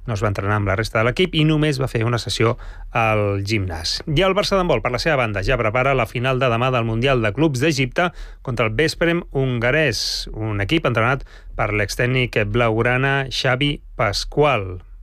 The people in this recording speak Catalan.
no es va entrenar amb la resta de l'equip i només va fer una sessió al gimnàs. I el Barça d'handbol, per la seva banda, ja prepara la final de demà del Mundial de Clubs d'Egipte contra el Vesprem hongarès, un equip entrenat per l'extècnic blaugrana Xavi Pasqual.